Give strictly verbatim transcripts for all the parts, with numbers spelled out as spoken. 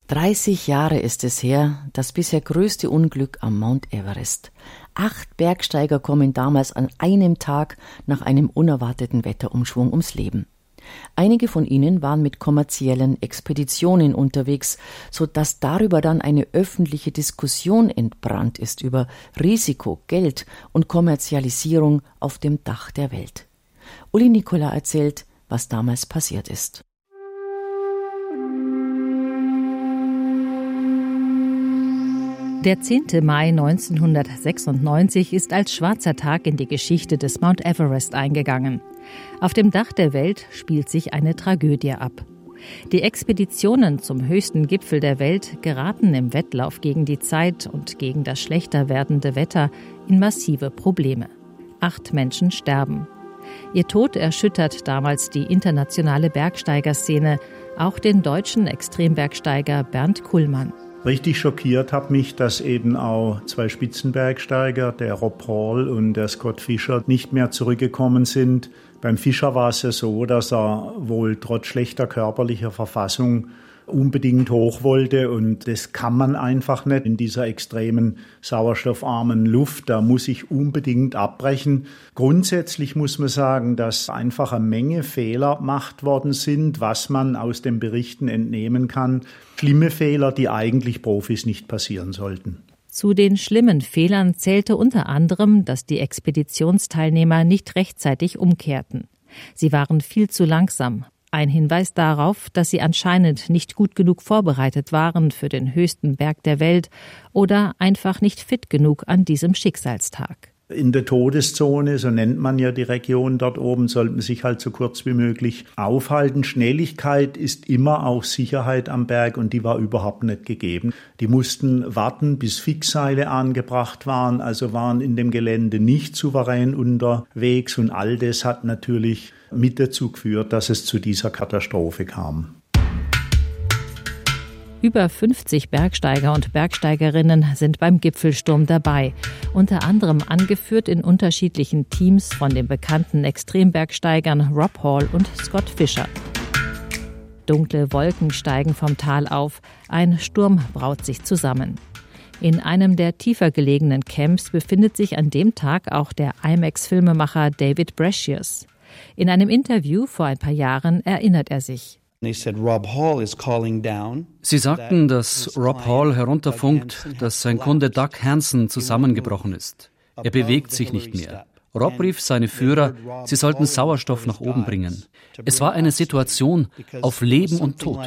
dreißig Jahre ist es her, das bisher größte Unglück am Mount Everest. Acht Bergsteiger kommen damals an einem Tag nach einem unerwarteten Wetterumschwung ums Leben. Einige von ihnen waren mit kommerziellen Expeditionen unterwegs, so dass darüber dann eine öffentliche Diskussion entbrannt ist über Risiko, Geld und Kommerzialisierung auf dem Dach der Welt. Uli Nicola erzählt, was damals passiert ist. Der zehnte Mai neunzehnhundertsechsundneunzig ist als schwarzer Tag in die Geschichte des Mount Everest eingegangen. Auf dem Dach der Welt spielt sich eine Tragödie ab. Die Expeditionen zum höchsten Gipfel der Welt geraten im Wettlauf gegen die Zeit und gegen das schlechter werdende Wetter in massive Probleme. Acht Menschen sterben. Ihr Tod erschüttert damals die internationale Bergsteigerszene, auch den deutschen Extrembergsteiger Bernd Kullmann. Richtig schockiert hat mich, dass eben auch zwei Spitzenbergsteiger, der Rob Hall und der Scott Fischer, nicht mehr zurückgekommen sind. Beim Fischer war es ja so, dass er wohl trotz schlechter körperlicher Verfassung unbedingt hoch wollte, und das kann man einfach nicht in dieser extremen sauerstoffarmen Luft. Da muss ich unbedingt abbrechen. Grundsätzlich muss man sagen, dass einfach eine Menge Fehler gemacht worden sind, was man aus den Berichten entnehmen kann. Schlimme Fehler, die eigentlich Profis nicht passieren sollten. Zu den schlimmen Fehlern zählte unter anderem, dass die Expeditionsteilnehmer nicht rechtzeitig umkehrten. Sie waren viel zu langsam. Ein Hinweis darauf, dass sie anscheinend nicht gut genug vorbereitet waren für den höchsten Berg der Welt oder einfach nicht fit genug an diesem Schicksalstag. In der Todeszone, so nennt man ja die Region dort oben, sollte man sich halt so kurz wie möglich aufhalten. Schnelligkeit ist immer auch Sicherheit am Berg, und die war überhaupt nicht gegeben. Die mussten warten, bis Fixseile angebracht waren, also waren in dem Gelände nicht souverän unterwegs, und all das hat natürlich mit dazu geführt, dass es zu dieser Katastrophe kam. Über fünfzig Bergsteiger und Bergsteigerinnen sind beim Gipfelsturm dabei, unter anderem angeführt in unterschiedlichen Teams von den bekannten Extrembergsteigern Rob Hall und Scott Fischer. Dunkle Wolken steigen vom Tal auf, ein Sturm braut sich zusammen. In einem der tiefer gelegenen Camps befindet sich an dem Tag auch der IMAX-Filmemacher David Brashears. In einem Interview vor ein paar Jahren erinnert er sich: Sie sagten, dass Rob Hall herunterfunkt, dass sein Kunde Doug Hansen zusammengebrochen ist. Er bewegt sich nicht mehr. Rob rief seine Führer, sie sollten Sauerstoff nach oben bringen. Es war eine Situation auf Leben und Tod.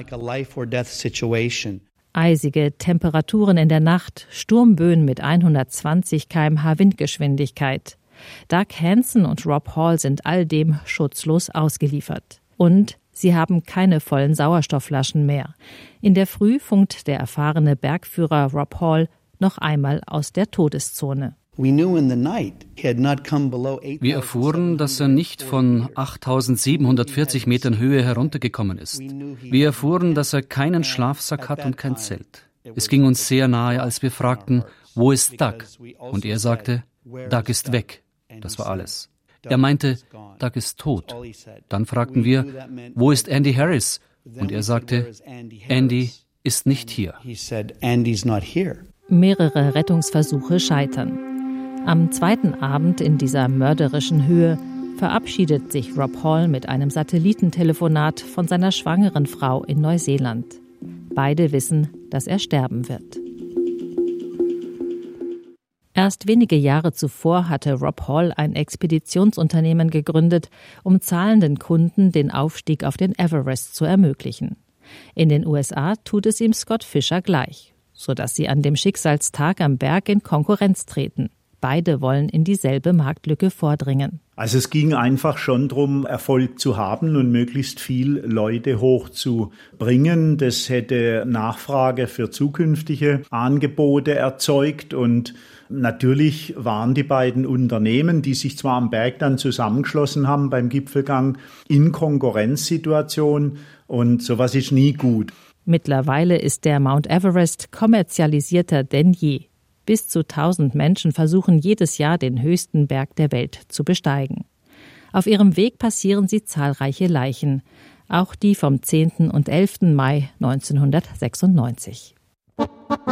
Eisige Temperaturen in der Nacht, Sturmböen mit hundertzwanzig Kilometer pro Stunde Windgeschwindigkeit. Doug Hansen und Rob Hall sind all dem schutzlos ausgeliefert. Und sie haben keine vollen Sauerstoffflaschen mehr. In der Früh funkt der erfahrene Bergführer Rob Hall noch einmal aus der Todeszone. Wir erfuhren, dass er nicht von achttausendsiebenhundertvierzig Metern Höhe heruntergekommen ist. Wir erfuhren, dass er keinen Schlafsack hat und kein Zelt. Es ging uns sehr nahe, als wir fragten, wo ist Doug? Und er sagte, Doug ist weg. Das war alles. Er meinte, Doug ist tot. Dann fragten wir, wo ist Andy Harris? Und er sagte, Andy ist nicht hier. Mehrere Rettungsversuche scheitern. Am zweiten Abend in dieser mörderischen Höhe verabschiedet sich Rob Hall mit einem Satellitentelefonat von seiner schwangeren Frau in Neuseeland. Beide wissen, dass er sterben wird. Erst wenige Jahre zuvor hatte Rob Hall ein Expeditionsunternehmen gegründet, um zahlenden Kunden den Aufstieg auf den Everest zu ermöglichen. In den U S A tut es ihm Scott Fischer gleich, sodass sie an dem Schicksalstag am Berg in Konkurrenz treten. Beide wollen in dieselbe Marktlücke vordringen. Also es ging einfach schon darum, Erfolg zu haben und möglichst viel Leute hochzubringen. Das hätte Nachfrage für zukünftige Angebote erzeugt, und natürlich waren die beiden Unternehmen, die sich zwar am Berg dann zusammengeschlossen haben beim Gipfelgang, in Konkurrenzsituation, und sowas ist nie gut. Mittlerweile ist der Mount Everest kommerzialisierter denn je. Bis zu tausend Menschen versuchen jedes Jahr den höchsten Berg der Welt zu besteigen. Auf ihrem Weg passieren sie zahlreiche Leichen. auch die vom zehnten und elften Mai neunzehnhundertsechsundneunzig.